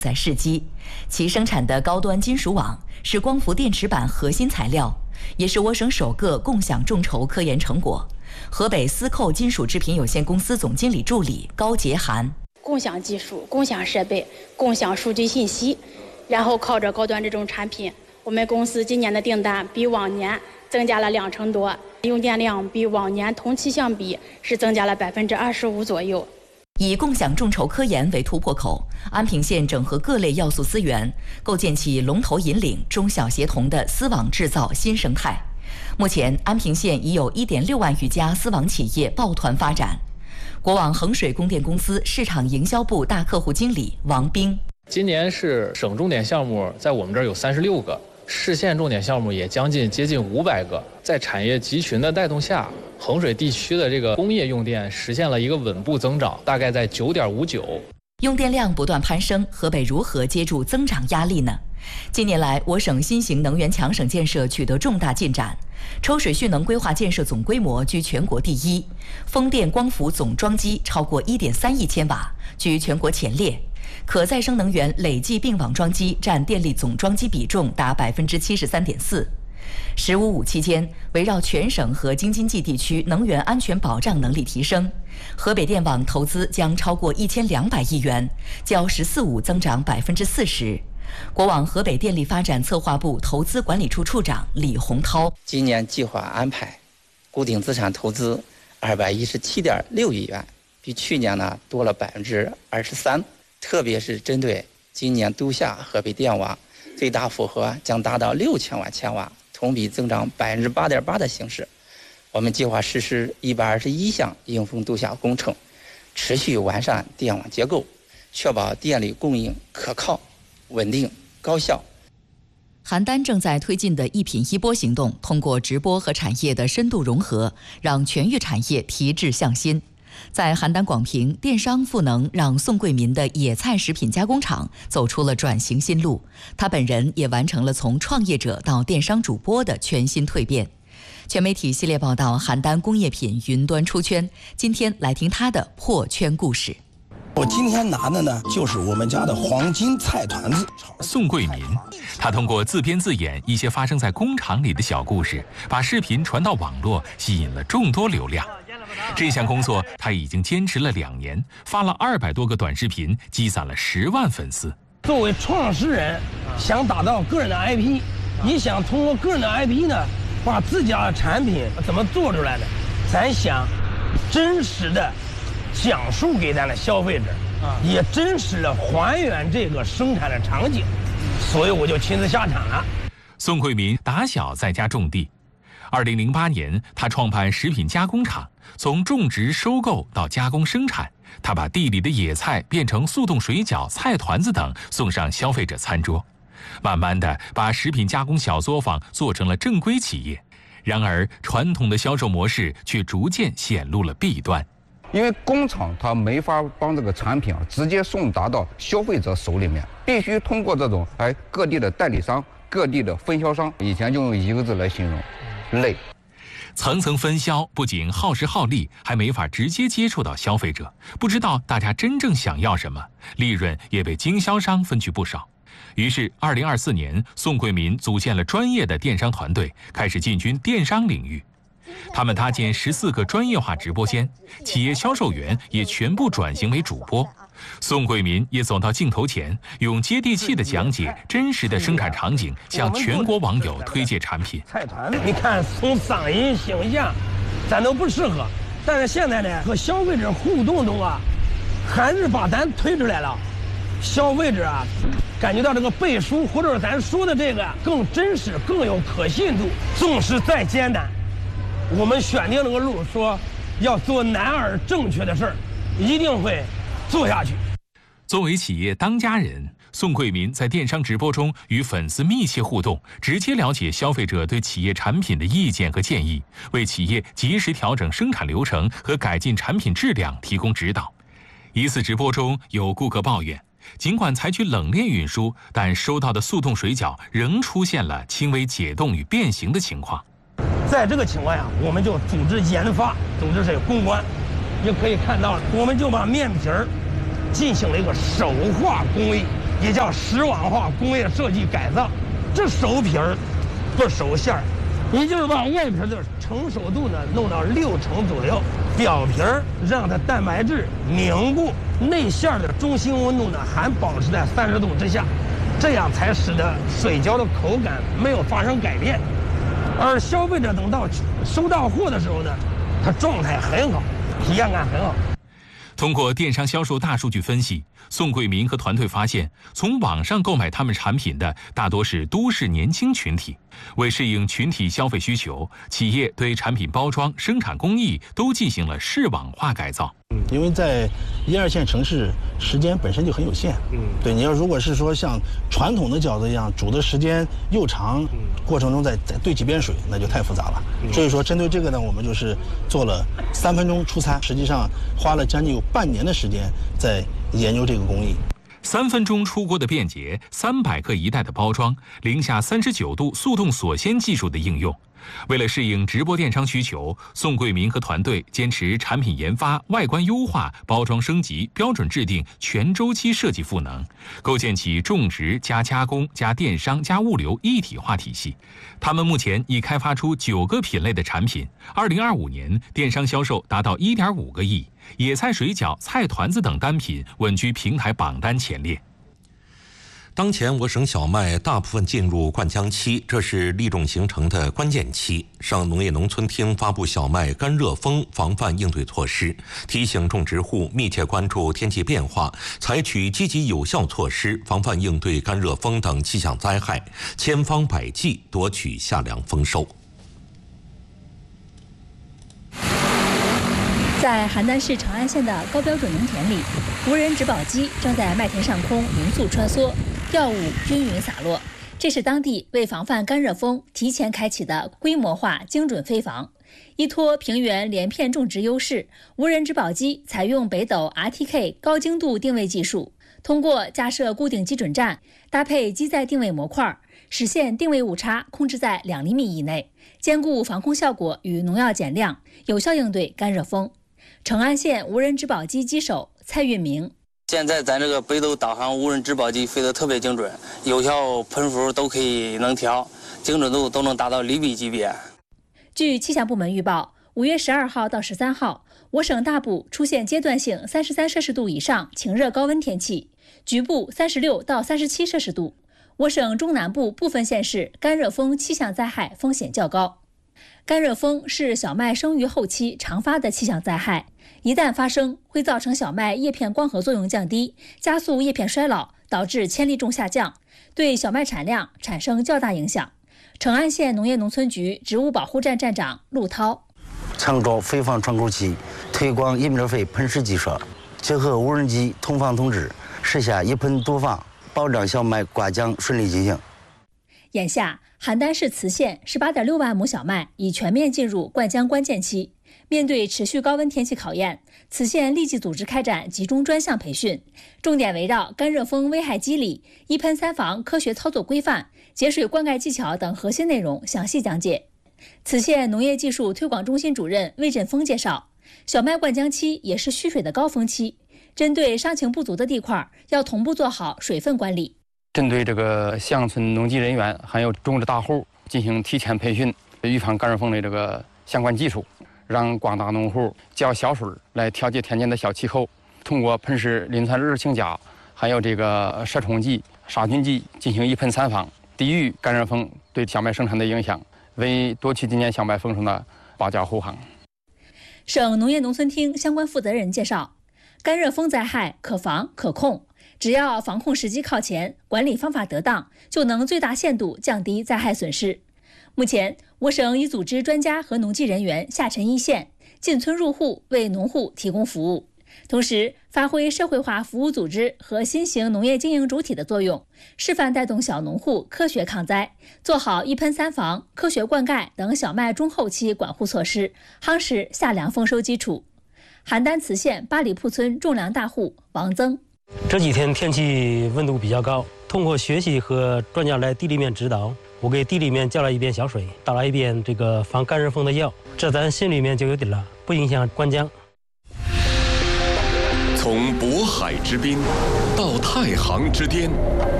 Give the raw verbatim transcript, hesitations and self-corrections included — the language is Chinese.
在试机，其生产的高端金属网是光伏电池板核心材料，也是我省首个共享众筹科研成果。河北思寇金属制品有限公司总经理助理高杰涵： 共享技术、共享设备、共享数据信息，然后靠着高端这种产品，我们公司今年的订单比往年增加了两成多，用电量比往年同期相比是增加了百分之二十五左右。 以共享众筹科研为突破口，安平县整合各类要素资源，构建起龙头引领、中小协同的丝网制造新生态。目前，安平县已有一点六万余家丝网企业抱团发展。国网衡水供电公司市场营销部大客户经理王兵： 今年是省重点项目，在我们这儿有三十六个，市县重点项目也将近接近五百个。在产业集群的带动下，衡水地区的这个工业用电实现了一个稳步增长，大概在九点五九。 用电量不断攀升，河北如何接住增长压力呢？近年来，我省新型能源强省建设取得重大进展，抽水蓄能规划建设总规模居全国第一，风电光伏总装机超过一点三亿千瓦，居全国前列。可再生能源累计并网装机占电力总装机比重达百分之七十三点四。十五五期间，围绕全省和京津冀地区能源安全保障能力提升，河北电网投资将超过一千两百亿元，较“十四五”增长百分之四十。国网河北电力发展策划部投资管理处处长李洪涛： 今年计划安排固定资产投资二百一十七点六亿元，比去年呢多了百分之二十三。特别是针对今年都下河北电网，最大负荷将达到六千万千瓦，同比增长百分之八点八的形式。我们计划实施一百二十一项迎峰都下工程，持续完善电网结构，确保电力供应可靠、稳定、高效。 邯郸正在推进的一品一播行动，通过直播和产业的深度融合，让全域产业提质向新。在邯郸广平，电商赋能让宋桂民的野菜食品加工厂走出了转型新路，他本人也完成了从创业者到电商主播的全新蜕变。全媒体系列报道邯郸工业品云端出圈，今天来听他的破圈故事。 我今天拿的呢，就是我们家的黄金菜团子。 宋桂民，他通过自编自演一些发生在工厂里的小故事，把视频传到网络，吸引了众多流量。这项工作他已经坚持了两年，发了二百多个短视频，积攒了十万粉丝。 作为创始人，想打造个人的 I P， 你想通过个人的 I P 呢，把自家的产品怎么做出来的？咱想真实的讲述给咱的消费者，也真实的还原这个生产的场景，所以我就亲自下场了。 宋桂民打小在家种地，二零零八年他创办食品加工厂，从种植、收购到加工生产，他把地里的野菜变成速冻水饺、菜团子等送上消费者餐桌，慢慢的把食品加工小作坊做成了正规企业。然而，传统的销售模式却逐渐显露了弊端。 因为工厂它没法帮这个产品啊直接送达到消费者手里面，必须通过这种哎各地的代理商、各地的分销商，以前就用一个字来形容，累。 层层分销不仅耗时耗力，还没法直接接触到消费者，不知道大家真正想要什么，利润也被经销商分去不少。于是二零二四年，宋桂民组建了专业的电商团队，开始进军电商领域。他们搭建十四个专业化直播间，企业销售员也全部转型为主播。宋桂民也走到镜头前，用接地气的讲解真实的生产场景，向全国网友推介产品。 菜团，你看从嗓音、形象，咱都不适合，但是现在呢，和消费者互动中啊，还是把咱推出来了。消费者啊，感觉到这个背书或者咱说的这个更真实、更有可信度。纵使再艰难，我们选定这个路，说要做难而正确的事儿，一定会做下去。 作为企业当家人，宋桂民在电商直播中与粉丝密切互动，直接了解消费者对企业产品的意见和建议，为企业及时调整生产流程和改进产品质量提供指导。一次直播中，有顾客抱怨，尽管采取冷链运输，但收到的速冻水饺仍出现了轻微解冻与变形的情况。 在这个情况下，我们就组织研发，组织这个公关，你就可以看到，我们就把面皮儿进行了一个手化工艺， 也叫石网化工业设计改造。这熟皮儿不熟馅儿，也就是把外皮的成熟度呢弄到六成左右，表皮儿让它蛋白质凝固，内馅的中心温度呢还保持在三十度之下，这样才使得水饺的口感没有发生改变。而消费者等到收到货的时候呢，它状态很好，体验感很好。 通过电商销售大数据分析，宋桂明和团队发现，从网上购买他们产品的大多是都市年轻群体。为适应群体消费需求，企业对产品包装、生产工艺都进行了视网化改造。 嗯，因为在一二线城市，时间本身就很有限。嗯，对，你要如果是说像传统的饺子一样煮的时间又长，过程中再再兑几遍水，那就太复杂了。嗯、所以说，针对这个呢，我们就是做了三分钟出餐，实际上花了将近有半年的时间在研究这个工艺。 三分钟出锅的便捷，三百克一袋的包装，零下三十九度速冻锁鲜技术的应用。为了适应直播电商需求，宋桂明和团队坚持产品研发、外观优化、包装升级、标准制定全周期设计赋能，构建起种植加加工加电商加物流一体化体系。他们目前已开发出九个品类的产品，二零二五年电商销售达到一点五个亿，野菜水饺、菜团子等单品稳居平台榜单前列。 当前我省小麦大部分进入灌浆期，这是粒种形成的关键期。省农业农村厅发布小麦干热风防范应对措施，提醒种植户密切关注天气变化，采取积极有效措施，防范应对干热风等气象灾害，千方百计夺取夏粮丰收。 在邯郸市长安县的高标准农田里，无人植保机正在麦田上空匀速穿梭，药物均匀洒落。这是当地为防范干热风提前开启的规模化精准飞防。依托平原连片种植优势，无人植保机采用北斗 R T K 高精度定位技术，通过架设固定基准站，搭配机载定位模块，实现定位误差控制在两厘米以内，兼顾防控效果与农药减量，有效应对干热风。成安县无人植保机机手蔡运明： 现在咱这个北斗导航无人植保机飞得特别精准，有效喷幅都可以能调，精准度都能达到厘米级别。 据气象部门预报，五月十二号到十三号，我省大部出现阶段性三十三摄氏度以上晴热高温天气，局部三十六到三十七摄氏度。我省中南部部分县市干热风气象灾害风险较高。干热风是小麦生育后期常发的气象灾害，一旦发生，会造成小麦叶片光合作用降低，加速叶片衰老，导致千粒重下降，对小麦产量产生较大影响。成安县农业农村局植物保护站站长陆涛： 参照飞防窗口期，推广一米飞喷施技术，结合无人机通防通知，实现一喷多防，保障小麦挂浆顺利进行。 眼下，邯郸市磁县 十八点六万亩小麦已全面进入灌浆关键期。面对持续高温天气考验，磁县立即组织开展集中专项培训，重点围绕干热风危害机理、一喷三防科学操作规范、节水灌溉技巧等核心内容详细讲解。磁县农业技术推广中心主任魏振峰介绍，小麦灌浆期也是蓄水的高峰期，针对伤情不足的地块，要同步做好水分管理。 针对这个乡村农技人员还有种植大户进行提前培训，预防干热风的这个相关技术，让广大农户较小水来调节田间的小气候，通过喷施磷酸日氢钾，还有这个杀虫剂、杀菌剂进行一喷三防，抵御干热风对小麦生产的影响，为夺取今年小麦丰收的保驾护航。 省农业农村厅相关负责人介绍，干热风灾害可防可控，只要防控时机靠前，管理方法得当，就能最大限度降低灾害损失。目前，我省已组织专家和农技人员下沉一线，进村入户为农户提供服务，同时发挥社会化服务组织和新型农业经营主体的作用，示范带动小农户科学抗灾，做好一喷三防、科学灌溉等小麦中后期管护措施，夯实夏粮丰收基础。邯郸磁县八里铺村种粮大户王增： 这几天天气温度比较高，通过学习和专家来地里面指导，我给地里面浇了一遍小水，打了一遍这个防干热风的药，这咱心里面就有底了，不影响灌浆。 从渤海之滨到太行之巅，